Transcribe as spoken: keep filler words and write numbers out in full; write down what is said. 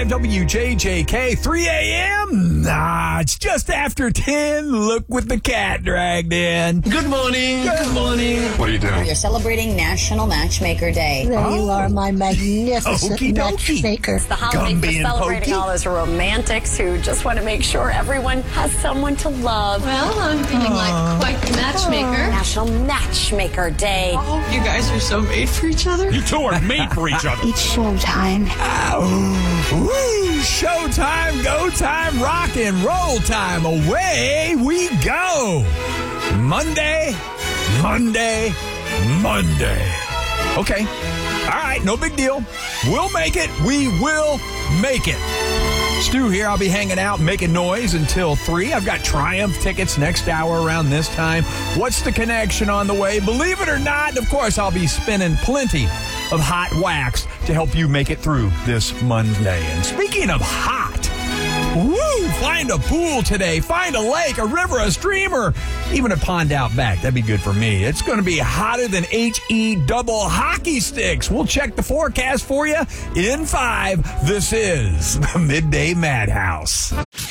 five W J J K, three a.m. Nah, it's just after ten. Look what the cat dragged in. Good morning. Good morning. What are you doing? You're celebrating National Matchmaker Day. There Oh. you are, my magnificent Okie dokie. matchmaker. The holiday Gumby for and celebrating Pokey. all those romantics who just want to make sure everyone has someone to love. Well, I'm feeling like quite the matchmaker. National Matchmaker Day. Oh, you guys are so made for each other. You two are made for each other. It's showtime. Woo! Showtime, go time, rock and roll time. Away we go. Monday, Monday, Monday. Okay. All right, no big deal. We'll make it. We will make it. Stu here. I'll be hanging out, making noise until three. I've got Triumph tickets next hour around this time. What's the connection on the way? Believe it or not, of course, I'll be spinning plenty of hot wax to help you make it through this Monday. And speaking of hot, woo, find a pool today, find a lake, a river, a stream, or even a pond out back. That'd be good for me. It's going to be hotter than H E double hockey sticks. We'll check the forecast for you in five. This is the Midday Madhouse.